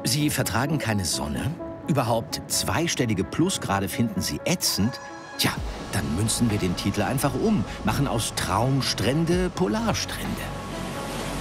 Sie vertragen keine Sonne? Überhaupt zweistellige Plusgrade finden Sie ätzend? Tja, dann münzen wir den Titel einfach um, machen aus Traumstrände Polarstrände.